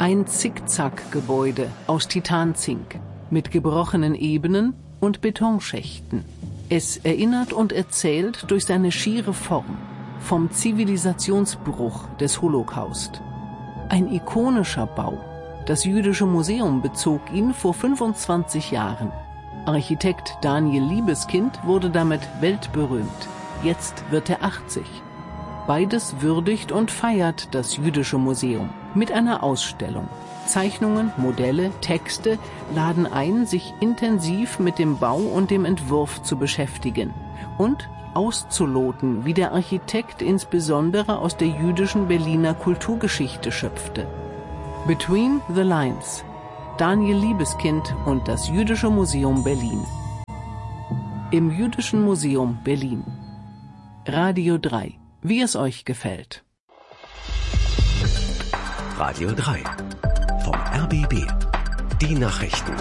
Ein Zickzackgebäude aus Titanzink mit gebrochenen Ebenen und Betonschächten. Es erinnert und erzählt durch seine schiere Form vom Zivilisationsbruch des Holocaust. Ein ikonischer Bau. Das Jüdische Museum bezog ihn vor 25 Jahren. Architekt Daniel Liebeskind wurde damit weltberühmt. Jetzt wird er 80. Beides würdigt und feiert das Jüdische Museum mit einer Ausstellung. Zeichnungen, Modelle, Texte laden ein, sich intensiv mit dem Bau und dem Entwurf zu beschäftigen und auszuloten, wie der Architekt insbesondere aus der jüdischen Berliner Kulturgeschichte schöpfte. Between the Lines. Daniel Liebeskind und das Jüdische Museum Berlin. Im Jüdischen Museum Berlin. Radio 3. Wie es euch gefällt. Radio 3. Vom RBB. Die Nachrichten.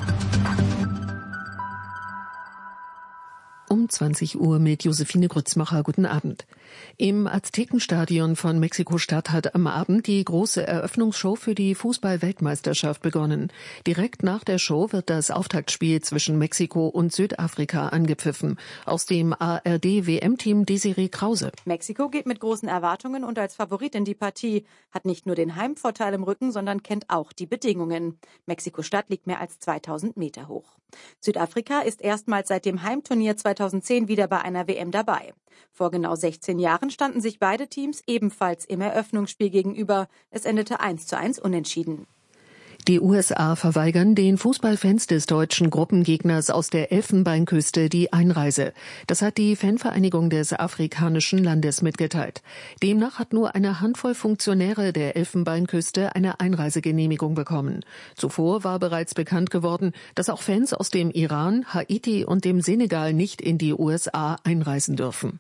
Um 20 Uhr mit Josephine Grützmacher. Guten Abend. Im Aztekenstadion von Mexiko-Stadt hat am Abend die große Eröffnungsshow für die Fußball-Weltmeisterschaft begonnen. Direkt nach der Show wird das Auftaktspiel zwischen Mexiko und Südafrika angepfiffen. Aus dem ARD-WM-Team Desiree Krause. Mexiko geht mit großen Erwartungen und als Favorit in die Partie, hat nicht nur den Heimvorteil im Rücken, sondern kennt auch die Bedingungen. Mexiko-Stadt liegt mehr als 2000 Meter hoch. Südafrika ist erstmals seit dem Heimturnier 2010 wieder bei einer WM dabei. Vor genau 16 Jahren standen sich beide Teams ebenfalls im Eröffnungsspiel gegenüber. Es endete 1:1 unentschieden. Die USA verweigern den Fußballfans des deutschen Gruppengegners aus der Elfenbeinküste die Einreise. Das hat die Fanvereinigung des afrikanischen Landes mitgeteilt. Demnach hat nur eine Handvoll Funktionäre der Elfenbeinküste eine Einreisegenehmigung bekommen. Zuvor war bereits bekannt geworden, dass auch Fans aus dem Iran, Haiti und dem Senegal nicht in die USA einreisen dürfen.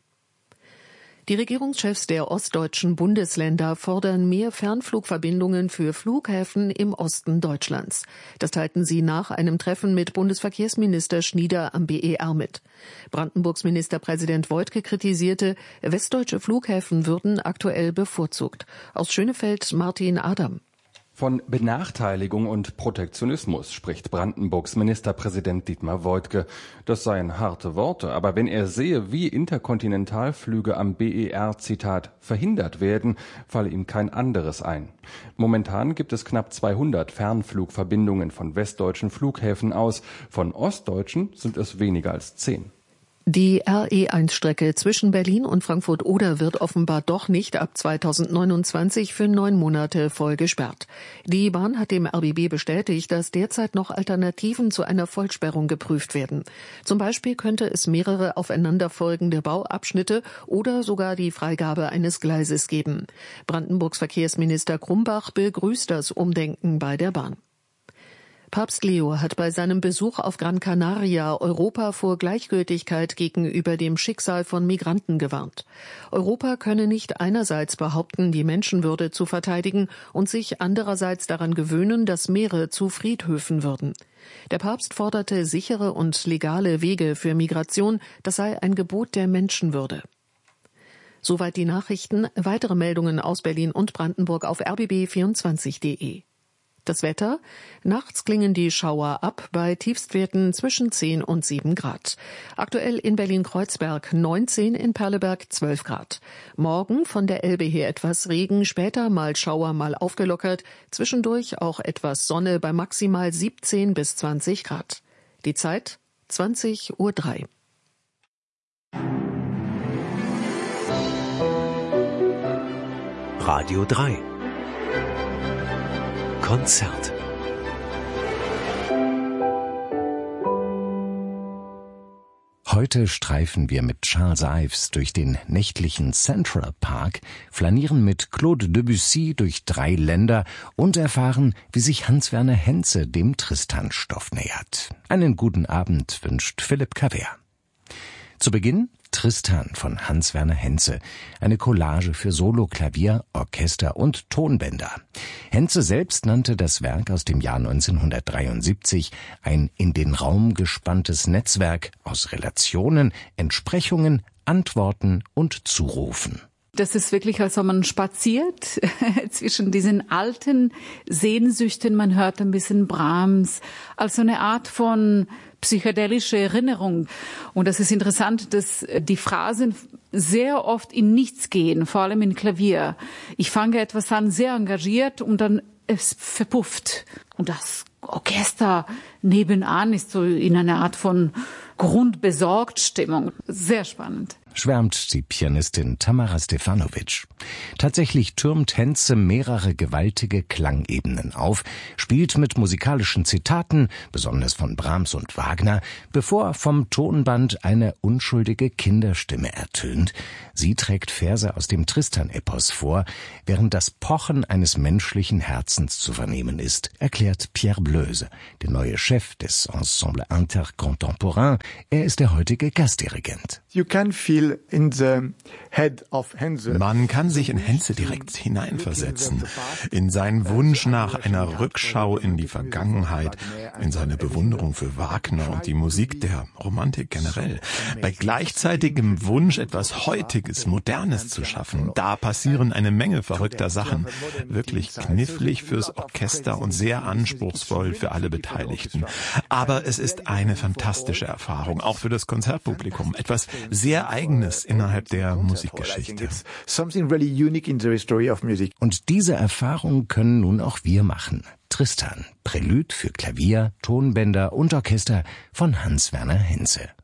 Die Regierungschefs der ostdeutschen Bundesländer fordern mehr Fernflugverbindungen für Flughäfen im Osten Deutschlands. Das teilten sie nach einem Treffen mit Bundesverkehrsminister Schnieder am BER mit. Brandenburgs Ministerpräsident Woidke kritisierte, westdeutsche Flughäfen würden aktuell bevorzugt. Aus Schönefeld Martin Adam. Von Benachteiligung und Protektionismus spricht Brandenburgs Ministerpräsident Dietmar Woidke. Das seien harte Worte, aber wenn er sehe, wie Interkontinentalflüge am BER, Zitat, verhindert werden, falle ihm kein anderes ein. Momentan gibt es knapp 200 Fernflugverbindungen von westdeutschen Flughäfen aus, von ostdeutschen sind es weniger als 10. Die RE1-Strecke zwischen Berlin und Frankfurt-Oder wird offenbar doch nicht ab 2029 für 9 Monate voll gesperrt. Die Bahn hat dem RBB bestätigt, dass derzeit noch Alternativen zu einer Vollsperrung geprüft werden. Zum Beispiel könnte es mehrere aufeinanderfolgende Bauabschnitte oder sogar die Freigabe eines Gleises geben. Brandenburgs Verkehrsminister Krumbach begrüßt das Umdenken bei der Bahn. Papst Leo hat bei seinem Besuch auf Gran Canaria Europa vor Gleichgültigkeit gegenüber dem Schicksal von Migranten gewarnt. Europa könne nicht einerseits behaupten, die Menschenwürde zu verteidigen und sich andererseits daran gewöhnen, dass Meere zu Friedhöfen würden. Der Papst forderte sichere und legale Wege für Migration, das sei ein Gebot der Menschenwürde. Soweit die Nachrichten. Weitere Meldungen aus Berlin und Brandenburg auf rbb24.de. Das Wetter? Nachts klingen die Schauer ab bei Tiefstwerten zwischen 10 und 7 Grad. Aktuell in Berlin-Kreuzberg 19, in Perleberg 12 Grad. Morgen von der Elbe her etwas Regen, später mal Schauer, mal aufgelockert. Zwischendurch auch etwas Sonne bei maximal 17 bis 20 Grad. Die Zeit 20:03 Uhr. Radio 3. Konzert. Heute streifen wir mit Charles Ives durch den nächtlichen Central Park, flanieren mit Claude Debussy durch 3 Länder und erfahren, wie sich Hans-Werner Henze dem Tristan-Stoff nähert. Einen guten Abend wünscht Philipp Kaver. Zu Beginn Tristan von Hans-Werner Henze, eine Collage für Solo, Klavier, Orchester und Tonbänder. Henze selbst nannte das Werk aus dem Jahr 1973 ein in den Raum gespanntes Netzwerk aus Relationen, Entsprechungen, Antworten und Zurufen. Das ist wirklich, als ob man spaziert zwischen diesen alten Sehnsüchten. Man hört ein bisschen Brahms, also eine Art von psychedelische Erinnerung. Und das ist interessant, dass die Phrasen sehr oft in nichts gehen, vor allem im Klavier. Ich fange etwas an, sehr engagiert, und dann es verpufft. Und das Orchester nebenan ist so in einer Art von Grundbesorgt-Stimmung. Sehr spannend. Schwärmt die Pianistin Tamara Stefanovic. Tatsächlich türmt Henze mehrere gewaltige Klangebenen auf, spielt mit musikalischen Zitaten, besonders von Brahms und Wagner, bevor vom Tonband eine unschuldige Kinderstimme ertönt. Sie trägt Verse aus dem Tristan-Epos vor, während das Pochen eines menschlichen Herzens zu vernehmen ist, erklärt Pierre Bleuse, der neue Chef des Ensemble Intercontemporain. Er ist der heutige Gastdirigent. Man kann sich in Henze direkt hineinversetzen, in seinen Wunsch nach einer Rückschau in die Vergangenheit, in seine Bewunderung für Wagner und die Musik der Romantik generell. Bei gleichzeitigem Wunsch, etwas Heutiges, Modernes zu schaffen, da passieren eine Menge verrückter Sachen. Wirklich knifflig fürs Orchester und sehr anspruchsvoll für alle Beteiligten. Aber es ist eine fantastische Erfahrung, auch für das Konzertpublikum. Etwas sehr Eigenes innerhalb der Musikgeschichte. Und diese Erfahrung können nun auch wir machen. Tristan, Prälude für Klavier, Tonbänder und Orchester von Hans Werner Henze.